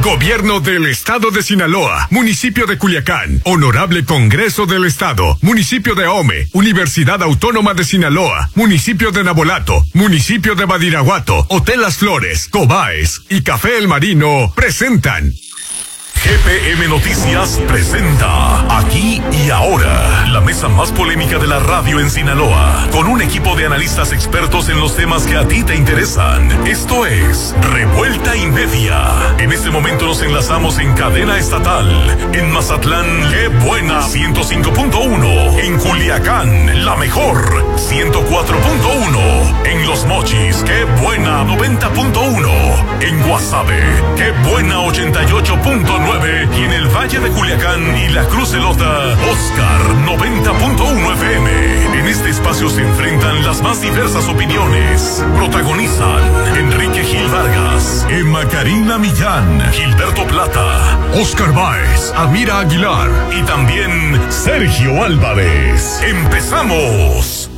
Gobierno del Estado de Sinaloa, Municipio de Culiacán, Honorable Congreso del Estado, Municipio de Ahome, Universidad Autónoma de Sinaloa, Municipio de Nabolato, Municipio de Badiraguato, Hotel Las Flores, Cobaes y Café El Marino presentan GPM Noticias presenta Aquí y Ahora, la mesa más polémica de la radio en Sinaloa, con un equipo de analistas expertos en los temas que a ti te interesan. Esto es Revuelta y Media. En este momento nos enlazamos en cadena estatal. En Mazatlán, Qué Buena 105.1. En Culiacán, La Mejor 104.1. En Los Mochis, Qué Buena 90.1. En Guasave, Qué Buena 88.9. Y en el Valle de Culiacán y la Cruz Elota, Oscar 90.1 FM. En este espacio se enfrentan las más diversas opiniones. Protagonizan Enrique Gil Vargas, Emma Karina Millán, Gilberto Plata, Oscar Báez, Amira Aguilar y también Sergio Álvarez. ¡Empezamos!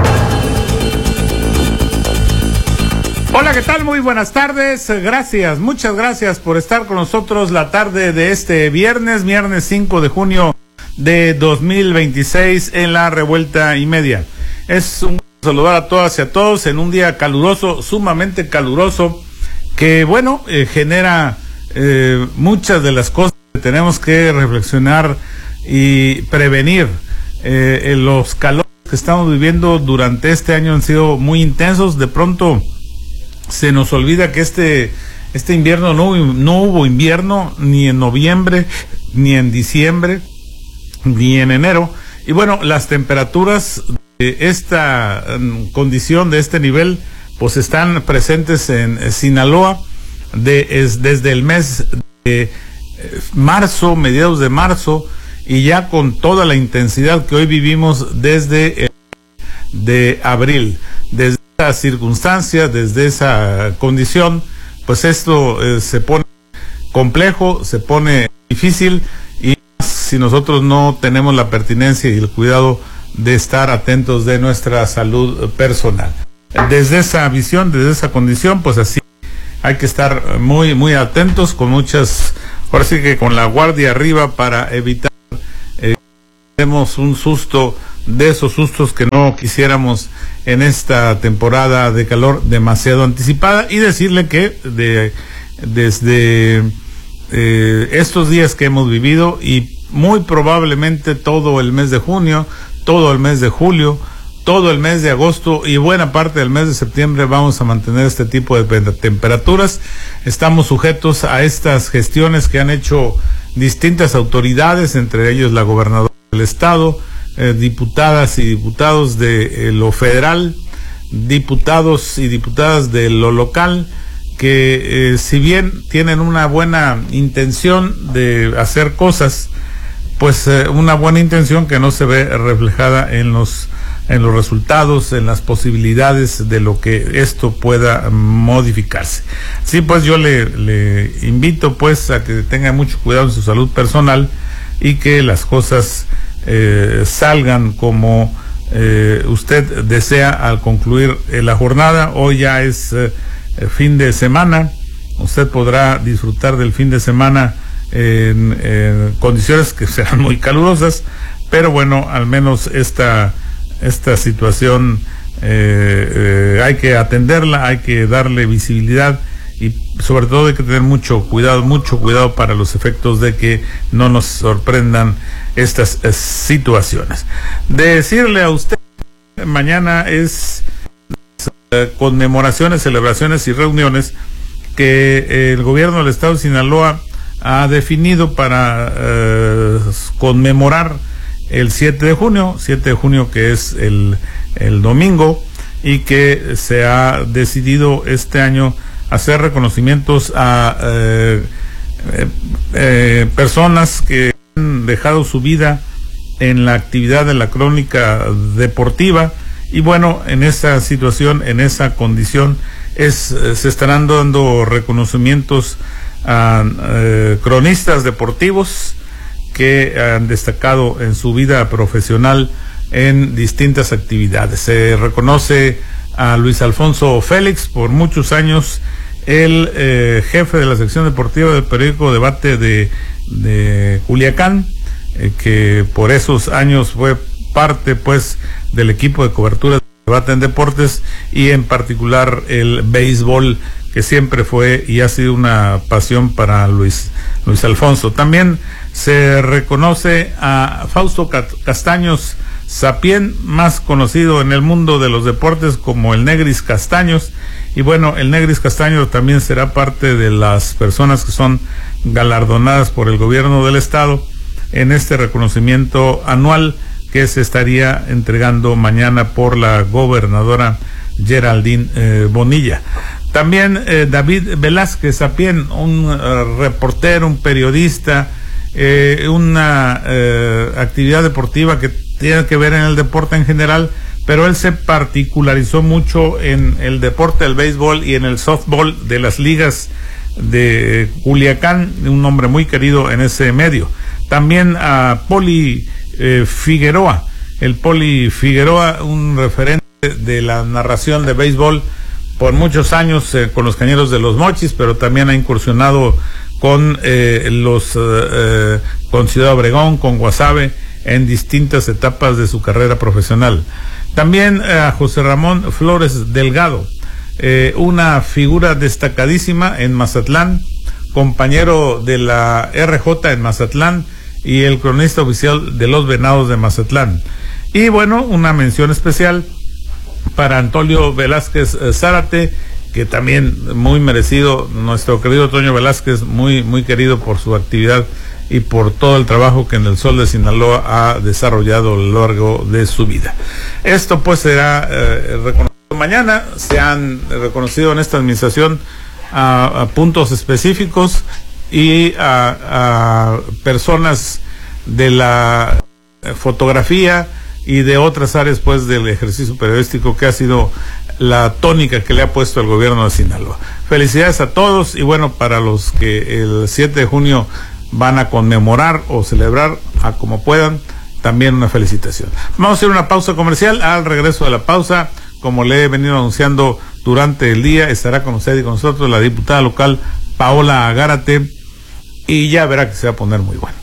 Hola, ¿qué tal? Muy buenas tardes. Gracias, muchas gracias por estar con nosotros la tarde de este viernes 5 de junio de 2026 en la Revuelta y Media. Es un gusto saludar a todas y a todos en un día caluroso, sumamente caluroso, que bueno, genera muchas de las cosas que tenemos que reflexionar y prevenir. Los calores que estamos viviendo durante este año han sido muy intensos. De pronto se nos olvida que este invierno no hubo invierno ni en noviembre, ni en diciembre, ni en enero. Y bueno, las temperaturas de esta condición, de este nivel, pues están presentes en Sinaloa desde el mes de marzo, mediados de marzo, y ya con toda la intensidad que hoy vivimos desde el de abril. Desde esa circunstancia, desde esa condición, pues esto se pone complejo, se pone difícil, y si nosotros no tenemos la pertinencia y el cuidado de estar atentos de nuestra salud personal. Desde esa visión, desde esa condición, pues así hay que estar muy, muy atentos, con muchas, ahora sí que con la guardia arriba, para evitar tenemos un susto, de esos sustos que no quisiéramos en esta temporada de calor demasiado anticipada. Y decirle que desde estos días que hemos vivido, y muy probablemente todo el mes de junio, todo el mes de julio, todo el mes de agosto y buena parte del mes de septiembre, vamos a mantener este tipo de temperaturas. Estamos sujetos a estas gestiones que han hecho distintas autoridades, entre ellos la gobernadora del estado, diputadas y diputados de lo federal, diputados y diputadas de lo local, que si bien tienen una buena intención de hacer cosas, pues una buena intención que no se ve reflejada en los resultados, en las posibilidades de lo que esto pueda modificarse. Sí, pues yo le invito pues a que tenga mucho cuidado en su salud personal y que las cosas salgan como usted desea al concluir la jornada. Hoy ya es fin de semana. Usted podrá disfrutar del fin de semana en condiciones que serán muy calurosas, pero bueno, al menos esta situación hay que atenderla, hay que darle visibilidad, y sobre todo hay que tener mucho cuidado para los efectos de que no nos sorprendan estas situaciones. Decirle a usted, mañana es conmemoraciones, celebraciones y reuniones que el gobierno del estado de Sinaloa ha definido para conmemorar el 7 de junio, que es el domingo, y que se ha decidido este año hacer reconocimientos a personas que han dejado su vida en la actividad de la crónica deportiva. Y bueno, en esa situación, en esa condición, se estarán dando reconocimientos a cronistas deportivos que han destacado en su vida profesional en distintas actividades. Se reconoce a Luis Alfonso Félix, por muchos años el jefe de la sección deportiva del periódico Debate de Culiacán, que por esos años fue parte pues del equipo de cobertura de Debate en Deportes, y en particular el béisbol, que siempre fue y ha sido una pasión para Luis Alfonso. También se reconoce a Fausto Castaños Sapien, más conocido en el mundo de los deportes como el Negris Castaños. Y bueno, el Negris Castaños también será parte de las personas que son galardonadas por el gobierno del estado en este reconocimiento anual que se estaría entregando mañana por la gobernadora Geraldine Bonilla. También David Velázquez Sapien, un reportero, un periodista, una actividad deportiva que tiene que ver en el deporte en general, pero él se particularizó mucho en el deporte del béisbol y en el softball de las ligas de Culiacán, un hombre muy querido en ese medio. También a Poli Figueroa, el Poli Figueroa, un referente de la narración de béisbol por muchos años con los Cañeros de los Mochis, pero también ha incursionado con con Ciudad Obregón, con Guasave, en distintas etapas de su carrera profesional. También a José Ramón Flores Delgado, una figura destacadísima en Mazatlán, compañero de la RJ en Mazatlán y el cronista oficial de los Venados de Mazatlán. Y bueno, una mención especial para Antonio Velázquez Zárate, que también muy merecido, nuestro querido Toño Velázquez, muy querido por su actividad y por todo el trabajo que en el Sol de Sinaloa ha desarrollado a lo largo de su vida. Esto pues será reconocido mañana. Se han reconocido en esta administración a puntos específicos y a personas de la fotografía y de otras áreas pues del ejercicio periodístico, que ha sido la tónica que le ha puesto el gobierno de Sinaloa. Felicidades a todos, y bueno, para los que el 7 de junio van a conmemorar o celebrar a como puedan, también una felicitación. Vamos a hacer una pausa comercial. Al regreso de la pausa, como le he venido anunciando durante el día, estará con usted y con nosotros la diputada local Paola Agárate, y ya verá que se va a poner muy bueno.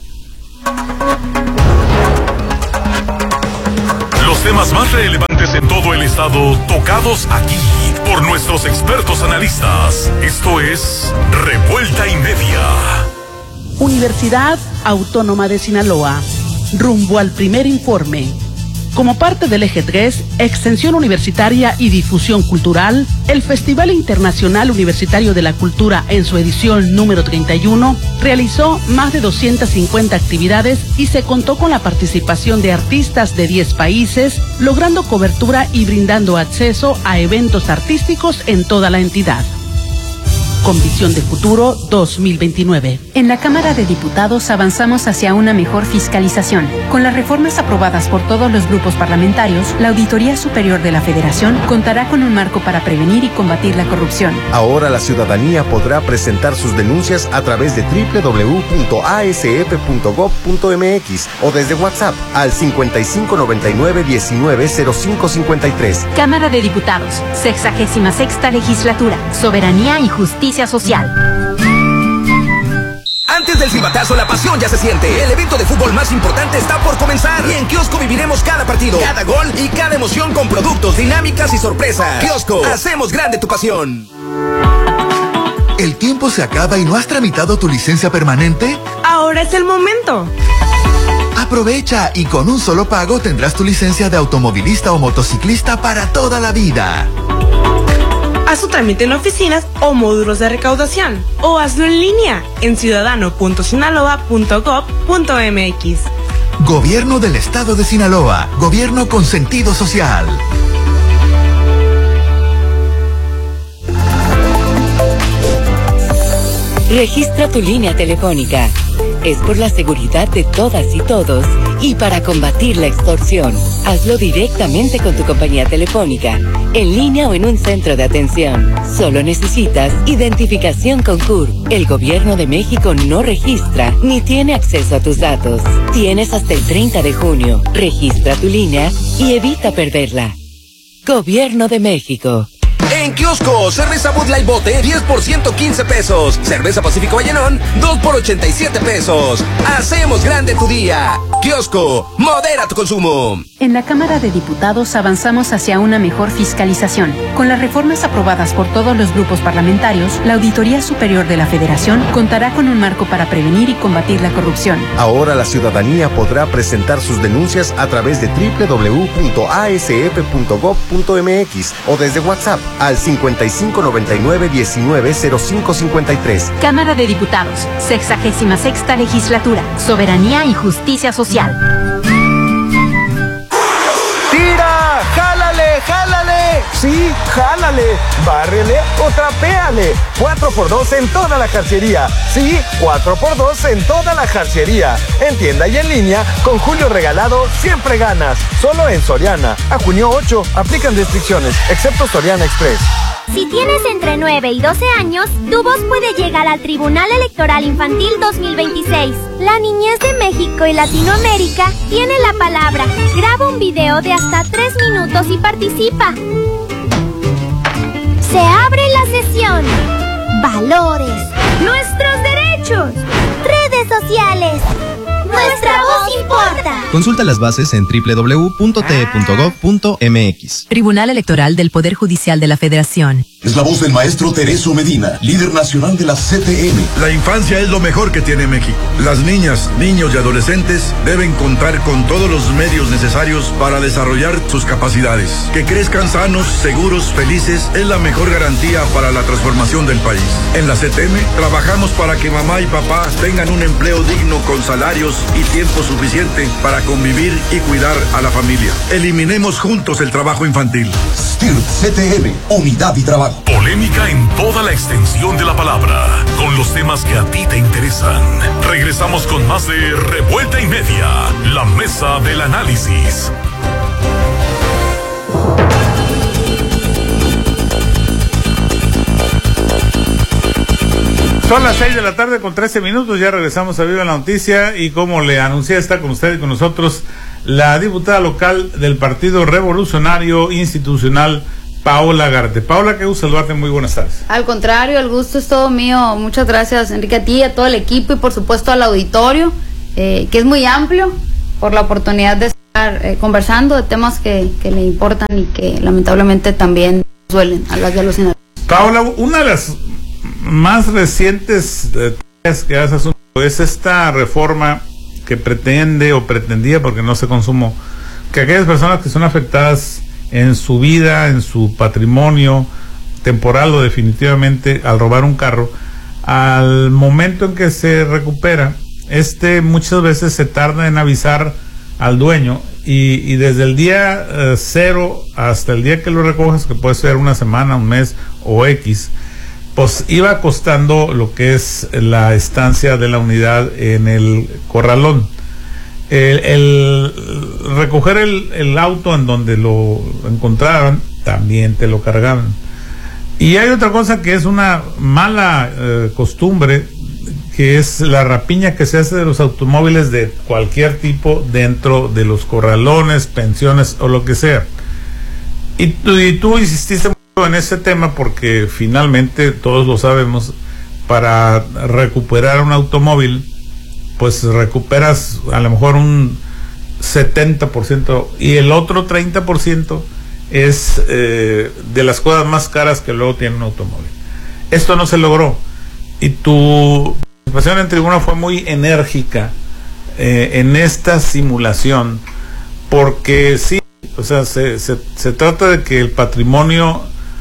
Los temas más relevantes en todo el estado, tocados aquí por nuestros expertos analistas. Esto es Revuelta y Media. Universidad Autónoma de Sinaloa, rumbo al primer informe. Como parte del Eje 3, Extensión Universitaria y Difusión Cultural, el Festival Internacional Universitario de la Cultura, en su edición número 31, realizó más de 250 actividades y se contó con la participación de artistas de 10 países, logrando cobertura y brindando acceso a eventos artísticos en toda la entidad. Con visión de futuro 2029. En la Cámara de Diputados avanzamos hacia una mejor fiscalización. Con las reformas aprobadas por todos los grupos parlamentarios, la Auditoría Superior de la Federación contará con un marco para prevenir y combatir la corrupción. Ahora la ciudadanía podrá presentar sus denuncias a través de www.asf.gov.mx o desde WhatsApp al 5599-190553. Cámara de Diputados, 66ª Legislatura, Soberanía y Justicia Social. Antes del silbatazo, la pasión ya se siente. El evento de fútbol más importante está por comenzar. Y en Kiosco viviremos cada partido, cada gol y cada emoción con productos, dinámicas y sorpresas. Kiosco, hacemos grande tu pasión. ¿El tiempo se acaba y no has tramitado tu licencia permanente? Ahora es el momento. Aprovecha y con un solo pago tendrás tu licencia de automovilista o motociclista para toda la vida. Haz tu trámite en oficinas o módulos de recaudación, o hazlo en línea en ciudadano.sinaloa.gov.mx. Gobierno del Estado de Sinaloa. Gobierno con sentido social. Registra tu línea telefónica. Es por la seguridad de todas y todos y para combatir la extorsión. Hazlo directamente con tu compañía telefónica, en línea o en un centro de atención. Solo necesitas identificación con CUR. El Gobierno de México no registra ni tiene acceso a tus datos. Tienes hasta el 30 de junio. Registra tu línea y evita perderla. Gobierno de México. En kiosco, cerveza Bud Light Bote, 10 por 115 pesos. Cerveza Pacífico Vallenón, 2 por 87 pesos. Hacemos grande tu día. Kiosco, modera tu consumo. En la Cámara de Diputados avanzamos hacia una mejor fiscalización. Con las reformas aprobadas por todos los grupos parlamentarios, la Auditoría Superior de la Federación contará con un marco para prevenir y combatir la corrupción. Ahora la ciudadanía podrá presentar sus denuncias a través de www.asf.gov.mx o desde WhatsApp al 5599-190553. Cámara de Diputados, 66ª Legislatura, Soberanía y Justicia Social. ¡Tira! ¡Jálale! ¡Jálale! Sí, jálale, bárrele o trapéale. 4x2 en toda la jarcería. Sí, 4x2 en toda la jarcería. En tienda y en línea, con Julio Regalado siempre ganas. Solo en Soriana. A junio 8, aplican restricciones, excepto Soriana Express. Si tienes entre 9 y 12 años, tu voz puede llegar al Tribunal Electoral Infantil 2026. La niñez de México y Latinoamérica tiene la palabra. Graba un video de hasta 3 minutos y participa. Se abre la sesión. Valores. Nuestros derechos. Redes sociales. Nuestra voz importa. Consulta las bases en www.te.gov.mx. Tribunal Electoral del Poder Judicial de la Federación. Es la voz del maestro Tereso Medina, líder nacional de la CTM. La infancia es lo mejor que tiene México. Las niñas, niños y adolescentes deben contar con todos los medios necesarios para desarrollar sus capacidades. Que crezcan sanos, seguros, felices es la mejor garantía para la transformación del país. En la CTM trabajamos para que mamá y papá tengan un empleo digno con salarios y tiempo suficiente para convivir y cuidar a la familia. Eliminemos juntos el trabajo infantil. STIRT CTM, unidad y trabajo. Polémica en toda la extensión de la palabra, con los temas que a ti te interesan. Regresamos con más de Revuelta y Media, la mesa del análisis. Son las 6 de la tarde con 13 minutos, ya regresamos a Viva la Noticia y como le anuncié está con usted y con nosotros la diputada local del Partido Revolucionario Institucional, Paola Garte. Paola, qué gusto saludarte, muy buenas tardes. Al contrario, el gusto es todo mío. Muchas gracias, Enrique, a ti, a todo el equipo y por supuesto al auditorio, que es muy amplio, por la oportunidad de estar conversando de temas que le importan y que lamentablemente también suelen hablar de los senadores. Paola, una de las más recientes tareas que hace asunto es esta reforma que pretende o pretendía, porque no se consumó, que aquellas personas que son afectadas en su vida, en su patrimonio, temporal o definitivamente, al robar un carro, al momento en que se recupera, muchas veces se tarda en avisar al dueño y desde el día 0 hasta el día que lo recoges, que puede ser una semana, un mes o X, pues iba costando lo que es la estancia de la unidad en el corralón. El recoger el auto en donde lo encontraron, también te lo cargaban. Y hay otra cosa que es una mala costumbre, que es la rapiña que se hace de los automóviles de cualquier tipo dentro de los corralones, pensiones o lo que sea. Y tú insististe mucho en ese tema porque finalmente, todos lo sabemos, para recuperar un automóvil, pues recuperas a lo mejor un 70% y el otro 30% es de las cosas más caras que luego tiene un automóvil. Esto no se logró y tu participación en tribuna fue muy enérgica en esta simulación, porque sí, o sea, se trata de que el patrimonio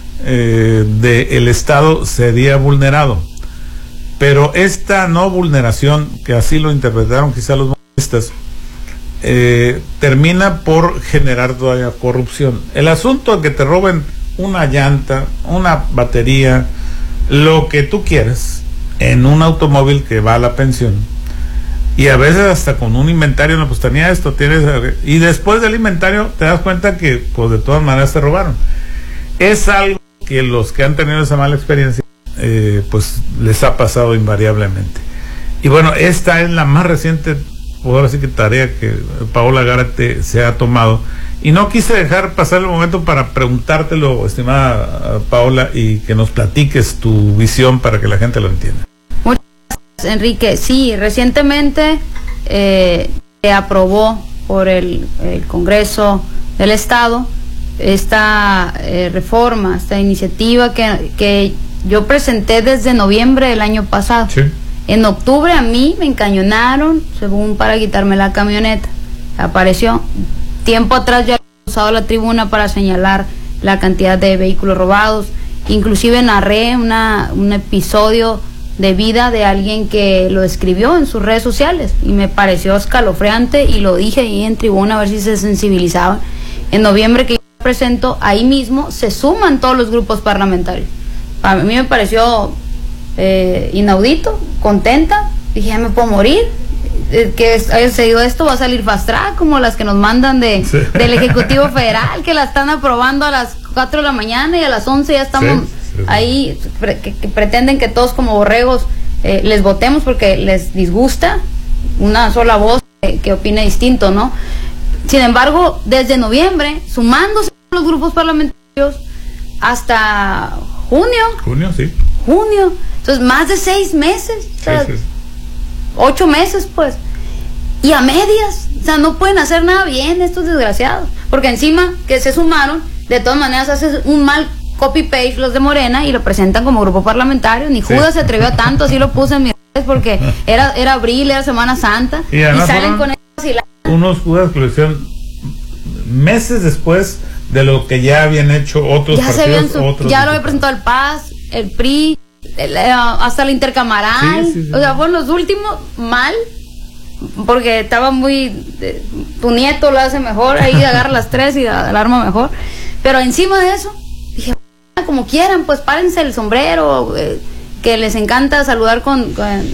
del Estado sería vulnerado, pero esta no vulneración, que así lo interpretaron quizá los movilistas, termina por generar todavía corrupción. El asunto de que te roben una llanta, una batería, lo que tú quieras, en un automóvil que va a la pensión, y a veces hasta con un inventario, no, pues tenía esto, tienes, y después del inventario te das cuenta que pues de todas maneras te robaron. Es algo que los que han tenido esa mala experiencia pues les ha pasado invariablemente. Y bueno, esta es la más reciente ahora sí que tarea que Paola Gárate se ha tomado. Y no quise dejar pasar el momento para preguntártelo, estimada Paola, y que nos platiques tu visión para que la gente lo entienda. Muchas gracias, Enrique. Sí, recientemente se aprobó por el Congreso del Estado esta reforma, esta iniciativa que yo presenté desde noviembre del año pasado. Sí. En octubre a mí me encañonaron, según para quitarme la camioneta. Apareció. Tiempo atrás ya he usado la tribuna para señalar la cantidad de vehículos robados. Inclusive narré un episodio de vida de alguien que lo escribió en sus redes sociales y me pareció escalofriante y lo dije ahí en tribuna a ver si se sensibilizaban. En noviembre que yo presento, ahí mismo se suman todos los grupos parlamentarios. A mí me pareció inaudito, contenta, dije ya me puedo morir, que haya sucedido esto, va a salir fast track como las que nos mandan del Ejecutivo Federal, que la están aprobando a las 4 de la mañana y a las 11 ya estamos ahí, que pretenden que todos como borregos les votemos porque les disgusta una sola voz que opine distinto, ¿no? Sin embargo, desde noviembre, sumándose los grupos parlamentarios hasta junio, entonces más de 6 meses, 8 meses pues, y a medias, o sea, no pueden hacer nada bien estos desgraciados, porque encima que se sumaron, de todas maneras hacen un mal copy-paste los de Morena y lo presentan como grupo parlamentario. Ni Judas se atrevió a tanto, así lo puse en mis redes porque era abril, era Semana Santa, y salen con unos Judas que lo hicieron meses después de lo que ya habían hecho otros partidos. Ya lo había presentado el PAS, el PRI, hasta la intercamaral, o sea, fueron los últimos mal, porque estaba muy tu nieto lo hace mejor, ahí agarra las 3 y alarma mejor, pero encima de eso dije, como quieran, pues párense el sombrero, que les encanta saludar con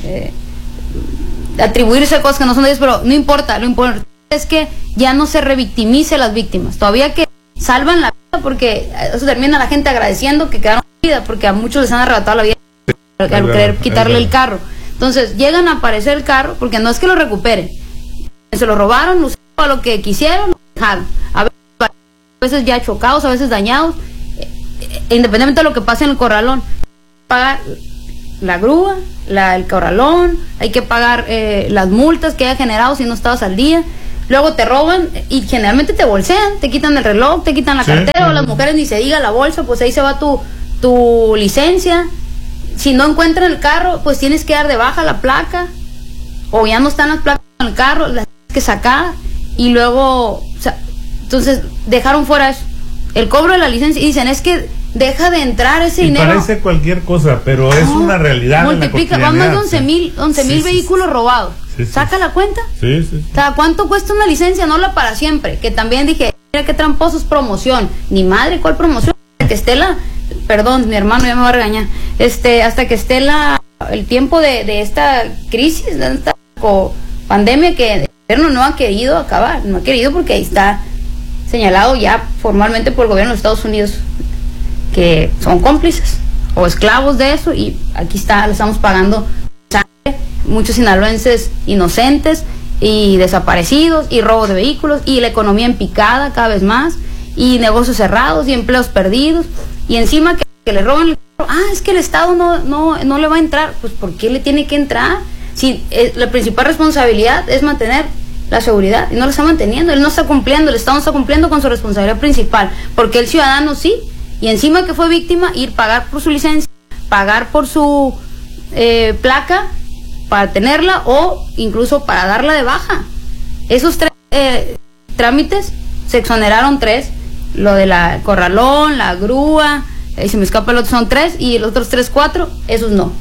atribuirse cosas que no son de ellos, pero no importa, lo importante es que ya no se revictimice las víctimas, todavía que salvan la vida, porque eso termina la gente agradeciendo que quedaron con vida, porque a muchos les han arrebatado la vida al querer quitarle el carro. Entonces llegan a aparecer el carro, porque no es que lo recuperen, se lo robaron, lo usaron para lo que quisieron, lo dejaron, a veces ya chocados, a veces dañados, independientemente de lo que pase en el corralón, pagar la grúa, el corralón, hay que pagar las multas que haya generado si no estabas al día. Luego te roban y generalmente te bolsean, te quitan el reloj, te quitan la cartera, o las mujeres ni se diga la bolsa, pues ahí se va tu licencia. Si no encuentran el carro, pues tienes que dar de baja la placa, o ya no están las placas en el carro, las tienes que sacar, y luego, o sea, entonces dejaron fuera eso, el cobro de la licencia, y dicen, es que deja de entrar ese dinero. Parece cualquier cosa, pero es una realidad. Multiplica, van más de 11,000 vehículos robados. ¿Saca la cuenta? O sea, ¿cuánto cuesta una licencia? No la para siempre. Que también dije, mira qué tramposos, promoción. Ni madre, ¿cuál promoción? Hasta que esté perdón, mi hermano ya me va a regañar. Hasta que esté el tiempo de esta crisis, de esta pandemia que el gobierno no ha querido acabar. No ha querido porque ahí está señalado ya formalmente por el gobierno de Estados Unidos que son cómplices o esclavos de eso, y aquí está, le estamos pagando sangre, muchos sinaloenses inocentes y desaparecidos, y robo de vehículos, y la economía en picada cada vez más, y negocios cerrados y empleos perdidos, y encima que le roban el carro. Es que el Estado no le va a entrar. Pues ¿por qué le tiene que entrar? Si la principal responsabilidad es mantener la seguridad, y no lo está manteniendo, él no está cumpliendo, el Estado no está cumpliendo con su responsabilidad principal, porque el ciudadano sí. Y encima que fue víctima, pagar por su licencia, pagar por su placa para tenerla, o incluso para darla de baja. Esos 3 trámites se exoneraron 3, lo de la corralón, la grúa, y se me escapa el otro, son 3, y los otros 3, 4, esos no.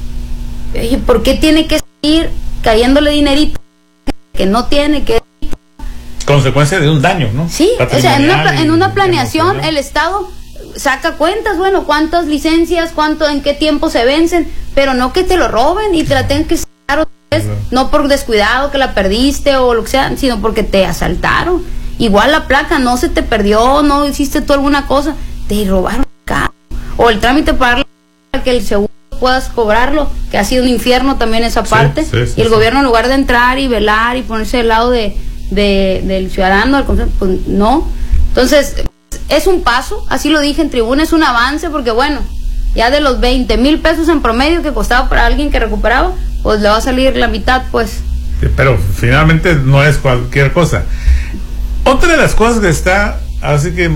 Oye, ¿por qué tiene que seguir cayéndole dinerito que no tiene que? Consecuencia de un daño, ¿no? Sí, o sea, en una planeación el Estado saca cuentas, bueno, cuántas licencias, en qué tiempo se vencen, pero no que te lo roben y te la tengan que sacar otra vez, no por descuidado que la perdiste o lo que sea, sino porque te asaltaron. Igual la placa no se te perdió, no hiciste tú alguna cosa, te robaron el carro, o el trámite para que el seguro puedas cobrarlo, que ha sido un infierno también esa parte, y el gobierno, en lugar de entrar y velar y ponerse del lado del ciudadano, pues no. Entonces, es un paso, así lo dije en tribuna, es un avance, porque bueno, ya de los 20,000 pesos en promedio que costaba para alguien que recuperaba, pues le va a salir la mitad, pues. Sí, pero finalmente no es cualquier cosa. Otra de las cosas que está, así que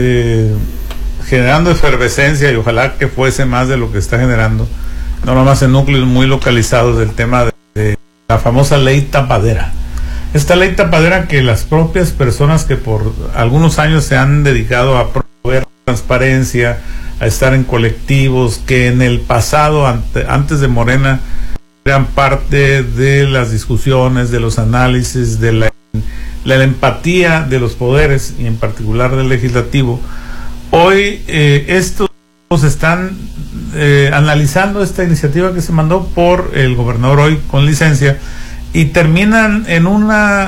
generando efervescencia, y ojalá que fuese más de lo que está generando, no nomás en núcleos muy localizados, del tema de la famosa ley tapadera. Esta ley tapadera que las propias personas que por algunos años se han dedicado a promover transparencia, a estar en colectivos, que en el pasado, antes de Morena, eran parte de las discusiones, de los análisis, de la empatía de los poderes, y en particular del legislativo. Hoy estos están analizando esta iniciativa que se mandó por el gobernador hoy con licencia, y terminan en una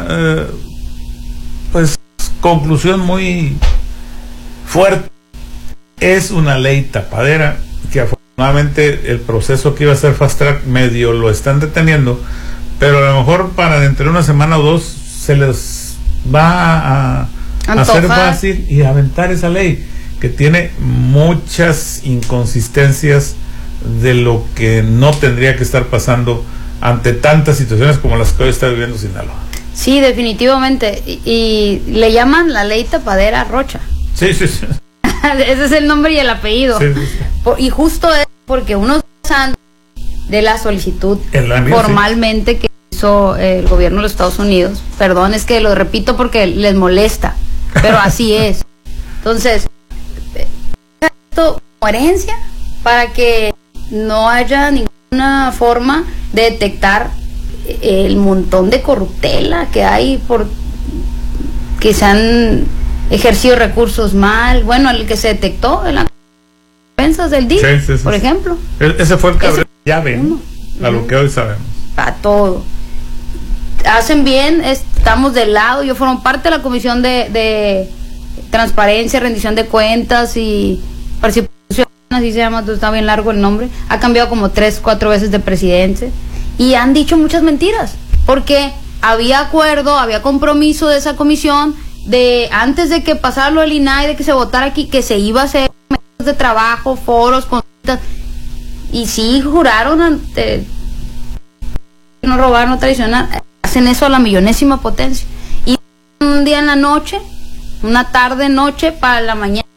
pues conclusión muy fuerte. Es una ley tapadera, que afortunadamente el proceso que iba a ser fast track medio lo están deteniendo, pero a lo mejor para dentro de una semana o dos se les va a hacer fácil y aventar esa ley, que tiene muchas inconsistencias de lo que no tendría que estar pasando ante tantas situaciones como las que hoy está viviendo Sinaloa. Sí, definitivamente, y le llaman la ley tapadera Rocha. Sí. Ese es el nombre y el apellido. Sí. Y justo es porque unos años de la solicitud formalmente que hizo el gobierno de los Estados Unidos, perdón, es que lo repito porque les molesta, pero así es. Entonces, esto coherencia para que no haya ninguna forma de detectar el montón de corruptela que hay por que se han ejercido recursos mal. Bueno, el que se detectó en las defensas del DIF, por ejemplo. Ese fue el cabrón llave, a lo que hoy sabemos. A todo. Hacen bien, estamos del lado. Yo formo parte de la Comisión de Transparencia, Rendición de Cuentas y Participación, así se llama, está bien largo el nombre. Ha cambiado como 3-4 veces de presidente y han dicho muchas mentiras, porque había acuerdo, había compromiso de esa comisión de antes de que pasara lo del INAI, de que se votara aquí, que se iba a hacer mesas de trabajo, foros, consultas, y sí juraron ante no robar, no traicionar. Hacen eso a la millonésima potencia, y un día en la noche, una tarde noche para la mañana